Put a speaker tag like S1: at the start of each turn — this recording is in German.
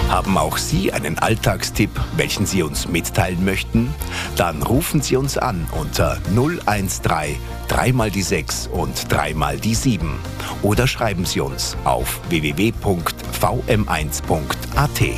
S1: Haben auch Sie einen Alltagstipp, welchen Sie uns mitteilen möchten? Dann rufen Sie uns an unter 013 3 mal die 6 und 3 mal die 7 oder schreiben Sie uns auf www.vm1.at.